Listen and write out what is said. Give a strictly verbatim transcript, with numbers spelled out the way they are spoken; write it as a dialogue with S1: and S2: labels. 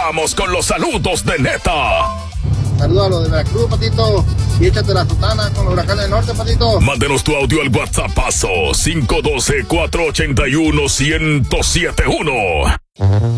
S1: Vamos con los saludos de Neta.
S2: Saludos a los de Veracruz, Patito. Y échate la sotana con los huracanes del norte, Patito.
S1: Mándenos tu audio al WhatsAppazo cinco uno dos, cuatro ocho uno, uno cero siete uno.